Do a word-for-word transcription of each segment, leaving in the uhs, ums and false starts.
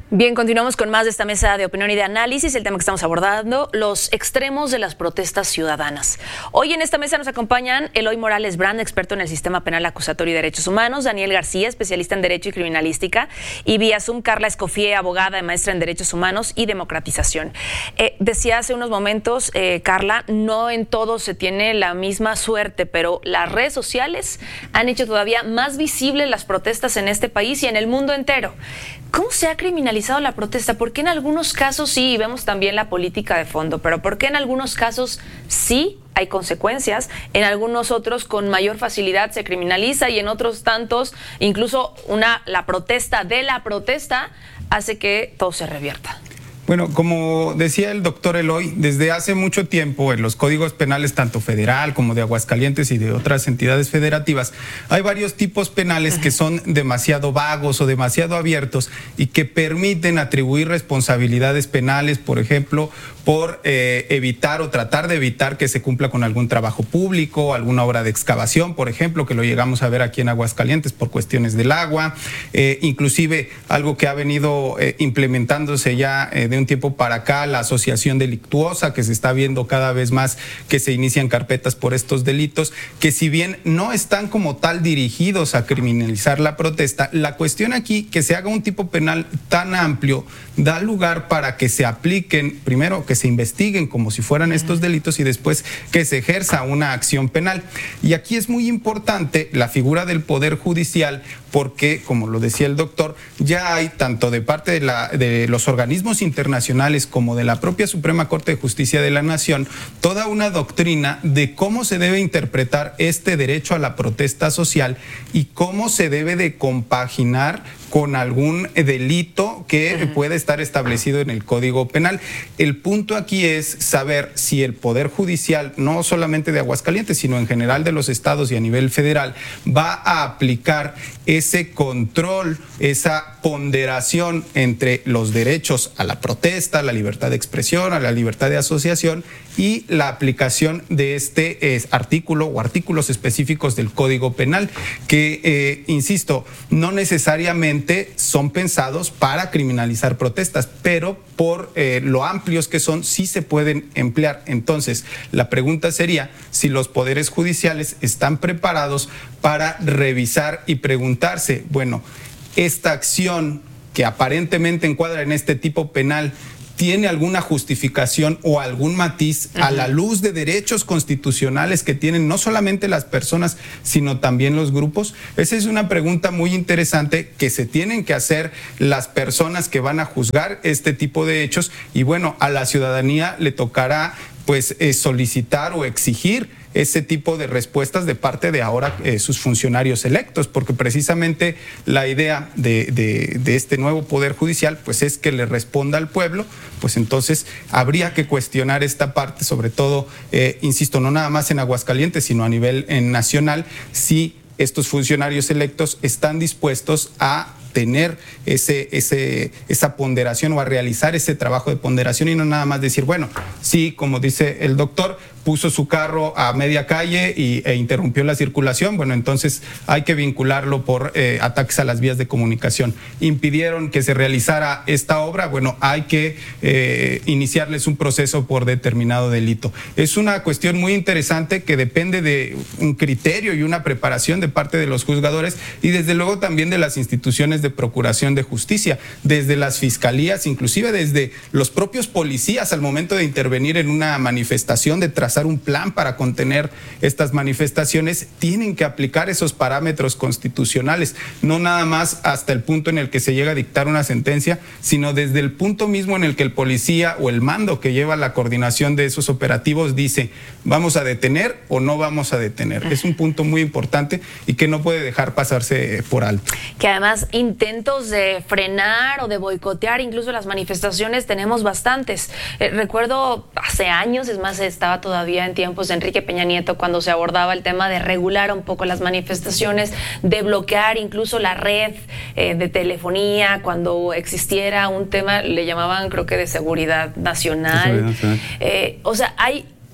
Bien, continuamos con más de esta mesa de opinión y de análisis. El tema que estamos abordando, los extremos de las protestas ciudadanas. Hoy en esta mesa nos acompañan Eloy Morales Brand, experto en el sistema penal acusatorio y derechos humanos, Daniel García, especialista en Derecho y Criminalística, y vía Zoom, Carla Escoffier, abogada y maestra en Derechos Humanos y Democratización. Eh, decía hace unos momentos, eh, Carla, no en todo se tiene la misma suerte, pero las redes sociales han hecho todavía más visibles las protestas en este país y en el mundo entero. ¿Cómo se ha criminalizado la protesta? ¿Por qué en algunos casos sí, y vemos también la política de fondo, pero por qué en algunos casos sí hay consecuencias, en algunos otros con mayor facilidad se criminaliza y en otros tantos incluso una la protesta de la protesta hace que todo se revierta? Bueno, como decía el doctor Eloy, desde hace mucho tiempo en los códigos penales, tanto federal como de Aguascalientes y de otras entidades federativas, hay varios tipos penales que son demasiado vagos o demasiado abiertos y que permiten atribuir responsabilidades penales, por ejemplo, por eh, evitar o tratar de evitar que se cumpla con algún trabajo público, alguna obra de excavación, por ejemplo, que lo llegamos a ver aquí en Aguascalientes por cuestiones del agua, eh, inclusive algo que ha venido eh, implementándose ya eh, de un tiempo para acá, la asociación delictuosa, que se está viendo cada vez más que se inician carpetas por estos delitos, que si bien no están como tal dirigidos a criminalizar la protesta, la cuestión aquí, que se haga un tipo penal tan amplio, da lugar para que se apliquen, primero que se investiguen como si fueran estos delitos y después que se ejerza una acción penal. Y aquí es muy importante la figura del Poder Judicial porque, como lo decía el doctor, ya hay tanto de parte de, la, de los organismos internacionales como de la propia Suprema Corte de Justicia de la Nación, toda una doctrina de cómo se debe interpretar este derecho a la protesta social y cómo se debe de compaginar con algún delito que uh-huh. puede estar establecido en el Código Penal. El punto aquí es saber si el Poder Judicial, no solamente de Aguascalientes, sino en general de los estados y a nivel federal, va a aplicar ese control, esa ponderación entre los derechos a la protesta, a la libertad de expresión, a la libertad de asociación y la aplicación de este eh, artículo o artículos específicos del Código Penal que, eh, insisto, no necesariamente son pensados para criminalizar protestas, pero por eh, lo amplios que son, sí se pueden emplear. Entonces, la pregunta sería si los poderes judiciales están preparados para revisar y preguntarse, bueno, esta acción que aparentemente encuadra en este tipo penal, ¿tiene alguna justificación o algún matiz a la luz de derechos constitucionales que tienen no solamente las personas, sino también los grupos? Esa es una pregunta muy interesante que se tienen que hacer las personas que van a juzgar este tipo de hechos y bueno, a la ciudadanía le tocará pues eh, solicitar o exigir ese tipo de respuestas de parte de ahora eh, sus funcionarios electos, porque precisamente la idea de, de, de este nuevo Poder Judicial pues es que le responda al pueblo, pues entonces habría que cuestionar esta parte, sobre todo, eh, insisto, no nada más en Aguascalientes, sino a nivel eh, nacional, si estos funcionarios electos están dispuestos a tener ese, ese, esa ponderación o a realizar ese trabajo de ponderación y no nada más decir, bueno, sí, como dice el doctor, puso su carro a media calle y, e interrumpió la circulación, bueno, entonces hay que vincularlo por eh, ataques a las vías de comunicación. Impidieron que se realizara esta obra, bueno, hay que eh, iniciarles un proceso por determinado delito. Es una cuestión muy interesante que depende de un criterio y una preparación de parte de los juzgadores y desde luego también de las instituciones de procuración de justicia, desde las fiscalías, inclusive desde los propios policías al momento de intervenir en una manifestación, de trazar un plan para contener estas manifestaciones, tienen que aplicar esos parámetros constitucionales, no nada más hasta el punto en el que se llega a dictar una sentencia, sino desde el punto mismo en el que el policía o el mando que lleva la coordinación de esos operativos dice, vamos a detener o no vamos a detener. Es un punto muy importante y que no puede dejar pasarse por alto. Que además intentos de frenar o de boicotear incluso las manifestaciones tenemos bastantes. Eh, recuerdo hace años, es más, estaba todavía en tiempos de Enrique Peña Nieto cuando se abordaba el tema de regular un poco las manifestaciones, de bloquear incluso la red eh, de telefonía cuando existiera un tema, le llamaban creo que de seguridad nacional. De seguridad nacional. Eh, o sea, hay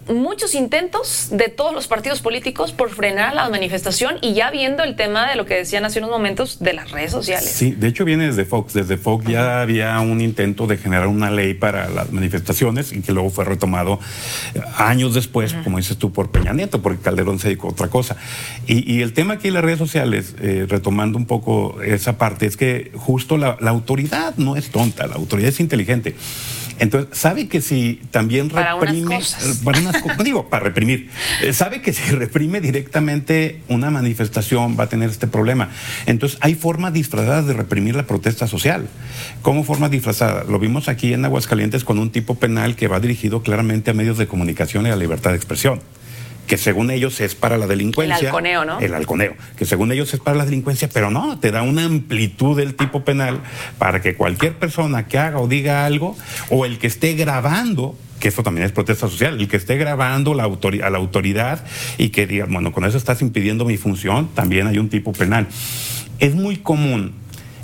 muchos intentos de todos los partidos políticos por frenar la manifestación y ya viendo el tema de lo que decían hace unos momentos de las redes sociales. Sí, de hecho viene desde Fox. Desde Fox uh-huh. ya había un intento de generar una ley para las manifestaciones y que luego fue retomado años después, uh-huh. como dices tú, por Peña Nieto, porque Calderón se dedicó a otra cosa. Y, y el tema aquí en las redes sociales, eh, retomando un poco esa parte, es que justo la, la autoridad no es tonta, la autoridad es inteligente. Entonces, sabe que si también para reprime... Unas cosas. Para unas cosas. No digo, para reprimir. Eh, sabe que si reprime directamente una manifestación va a tener este problema. Entonces, hay formas disfrazadas de reprimir la protesta social. ¿Cómo formas disfrazadas? Lo vimos aquí en Aguascalientes con un tipo penal que va dirigido claramente a medios de comunicación y a la libertad de expresión, que según ellos es para la delincuencia. El halconeo, ¿no? El halconeo, que según ellos es para la delincuencia, pero no, te da una amplitud del tipo penal para que cualquier persona que haga o diga algo, o el que esté grabando, que eso también es protesta social, el que esté grabando la autori- a la autoridad y que diga, bueno, con eso estás impidiendo mi función, también hay un tipo penal. Es muy común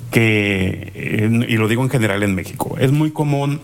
que, eh, y lo digo en general en México, es muy común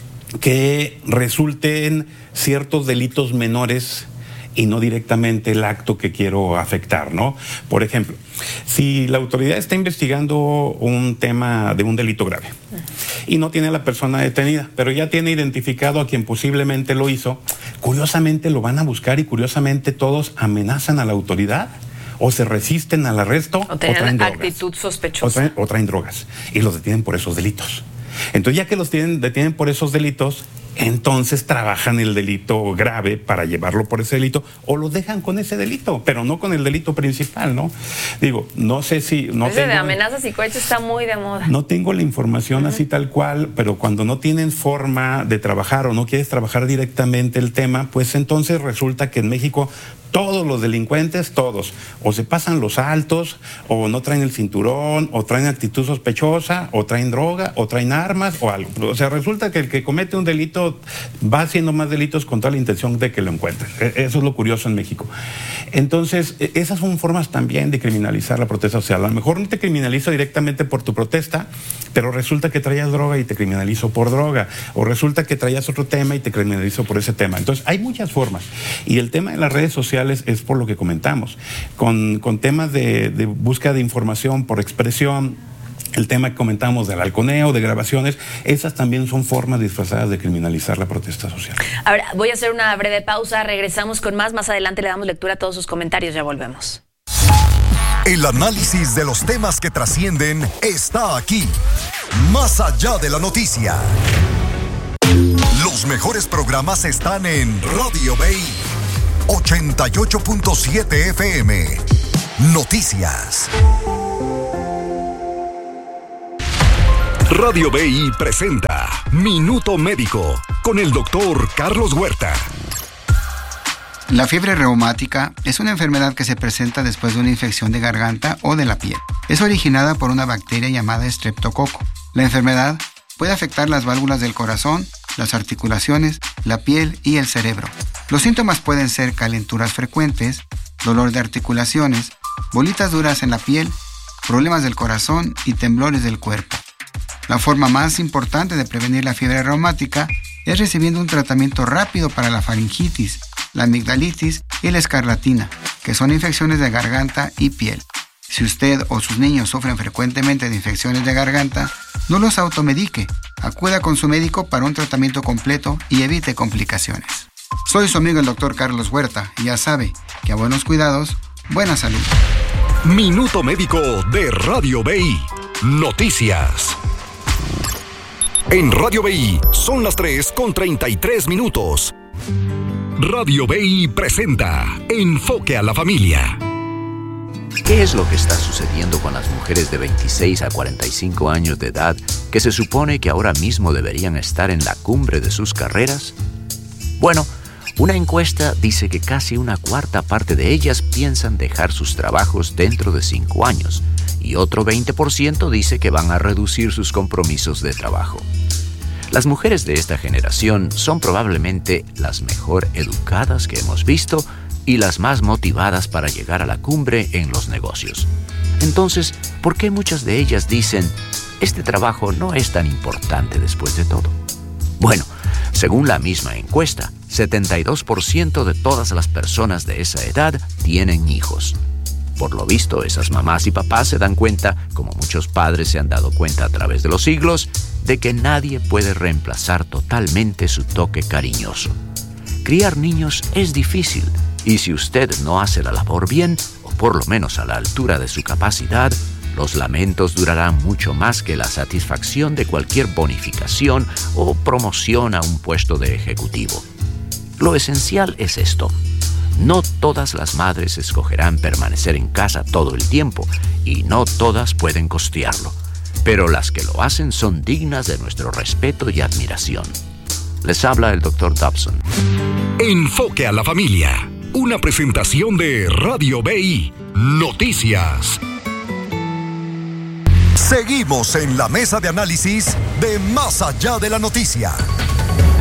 que resulten ciertos delitos menores y no directamente el acto que quiero afectar, ¿no? Por ejemplo, si la autoridad está investigando un tema de un delito grave y no tiene a la persona detenida, pero ya tiene identificado a quien posiblemente lo hizo, curiosamente lo van a buscar y curiosamente todos amenazan a la autoridad o se resisten al arresto o, o traen drogas. Actitud sospechosa. O traen, o traen drogas y los detienen por esos delitos. Entonces, ya que los tienen, detienen por esos delitos, entonces trabajan el delito grave para llevarlo por ese delito o lo dejan con ese delito, pero no con el delito principal, ¿no? Digo, no sé si... No Ese tengo, de amenazas y cohetes está muy de moda. No tengo la información uh-huh. así tal cual, pero cuando no tienen forma de trabajar o no quieres trabajar directamente el tema, pues entonces resulta que en México todos los delincuentes, todos, o se pasan los altos, o no traen el cinturón, o traen actitud sospechosa, o traen droga, o traen armas, o algo. O sea, resulta que el que comete un delito va haciendo más delitos con toda la intención de que lo encuentren. Eso es lo curioso en México. Entonces, esas son formas también de criminalizar la protesta social. A lo mejor no te criminalizo directamente por tu protesta, pero resulta que traías droga y te criminalizo por droga, o resulta que traías otro tema y te criminalizo por ese tema. Entonces, hay muchas formas. Y el tema de las redes sociales es por lo que comentamos, con, con temas de, de búsqueda de información por expresión, el tema que comentamos del halconeo, de grabaciones, esas también son formas disfrazadas de criminalizar la protesta social. Ahora, voy a hacer una breve pausa, regresamos con más, más adelante le damos lectura a todos sus comentarios, ya volvemos. El análisis de los temas que trascienden está aquí, más allá de la noticia. Los mejores programas están en Radio Bay ochenta y ocho punto siete F M. Noticias. Radio B I presenta Minuto Médico con el doctor Carlos Huerta. La fiebre reumática es una enfermedad que se presenta después de una infección de garganta o de la piel. Es originada por una bacteria llamada Streptococo. La enfermedad puede afectar las válvulas del corazón, las articulaciones, la piel y el cerebro. Los síntomas pueden ser calenturas frecuentes, dolor de articulaciones, bolitas duras en la piel, problemas del corazón y temblores del cuerpo. La forma más importante de prevenir la fiebre reumática es recibiendo un tratamiento rápido para la faringitis, la amigdalitis y la escarlatina, que son infecciones de garganta y piel. Si usted o sus niños sufren frecuentemente de infecciones de garganta, no los automedique. Acuda con su médico para un tratamiento completo y evite complicaciones. Soy su amigo el doctor Carlos Huerta y ya sabe que a buenos cuidados, buena salud. Minuto Médico de Radio B I. Noticias. En Radio B I son las tres con treinta y tres minutos. Radio B I presenta Enfoque a la Familia. ¿Qué es lo que está sucediendo con las mujeres de veintiséis a cuarenta y cinco años de edad que se supone que ahora mismo deberían estar en la cumbre de sus carreras? Bueno, una encuesta dice que casi una cuarta parte de ellas piensan dejar sus trabajos dentro de cinco años y otro veinte por ciento dice que van a reducir sus compromisos de trabajo. Las mujeres de esta generación son probablemente las mejor educadas que hemos visto y las más motivadas para llegar a la cumbre en los negocios. Entonces, ¿por qué muchas de ellas dicen, este trabajo no es tan importante después de todo? Bueno, según la misma encuesta, setenta y dos por ciento de todas las personas de esa edad tienen hijos. Por lo visto, esas mamás y papás se dan cuenta, como muchos padres se han dado cuenta a través de los siglos, de que nadie puede reemplazar totalmente su toque cariñoso. Criar niños es difícil, y si usted no hace la labor bien, o por lo menos a la altura de su capacidad, los lamentos durarán mucho más que la satisfacción de cualquier bonificación o promoción a un puesto de ejecutivo. Lo esencial es esto. No todas las madres escogerán permanecer en casa todo el tiempo, y no todas pueden costearlo. Pero las que lo hacen son dignas de nuestro respeto y admiración. Les habla el doctor Dobson. Enfoque a la familia. Una presentación de Radio B I Noticias. Seguimos en la mesa de análisis de Más Allá de la Noticia.